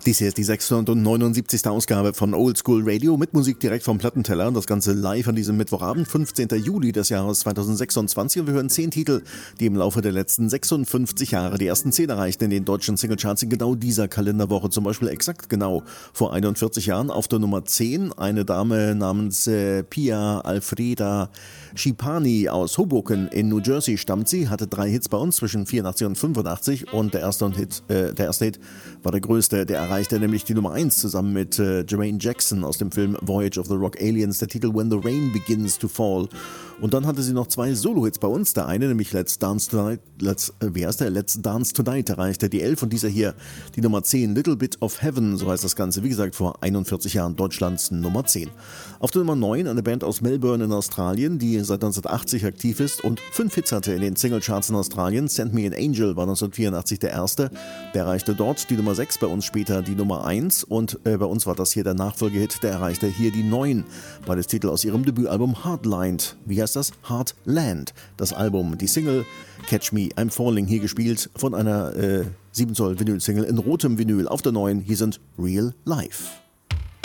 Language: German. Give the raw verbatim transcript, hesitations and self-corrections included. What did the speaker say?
Dies hier ist die sechshundertneunundsiebzigste Ausgabe von Old School Radio mit Musik direkt vom Plattenteller. Das Ganze live an diesem Mittwochabend, fünfzehnten Juli des Jahres zweitausendsechsundzwanzig. Und wir hören zehn Titel, die im Laufe der letzten sechsundfünfzig Jahre die ersten zehn erreichten in den deutschen Singlecharts in genau dieser Kalenderwoche. Zum Beispiel exakt genau vor einundvierzig Jahren auf der Nummer zehn eine Dame namens äh, Pia Alfreda Schipani aus Hoboken in New Jersey stammt sie, hatte drei Hits bei uns zwischen vierundachtzig und fünfundachtzig und der erste, und Hit, äh, der erste Hit war der größte, der erreichte nämlich die Nummer eins zusammen mit äh, Jermaine Jackson aus dem Film Voyage of the Rock Aliens, der Titel When the Rain Begins to Fall. Und dann hatte sie noch zwei Solo-Hits bei uns, der eine nämlich Let's Dance Tonight, Let's, äh, wie heißt der? Let's Dance Tonight erreichte die elf und dieser hier die Nummer zehn, Little Bit of Heaven, so heißt das Ganze, wie gesagt vor einundvierzig Jahren Deutschlands Nummer zehn. Auf der Nummer neun eine Band aus Melbourne in Australien, die seit neunzehnhundertachtzig aktiv ist und fünf Hits hatte in den Singlecharts in Australien. Send Me an Angel war neunzehnhundertvierundachtzig der erste, der erreichte dort die Nummer sechs, bei uns später die Nummer eins und äh, bei uns war das hier der Nachfolgehit, der erreichte hier die neun. Beides Titel aus ihrem Debütalbum Hardlined. Wie heißt das? Heartland. Das Album, die Single Catch Me, I'm Falling, hier gespielt von einer äh, sieben Zoll Vinyl-Single in rotem Vinyl auf der neuen. Hier sind Real Life.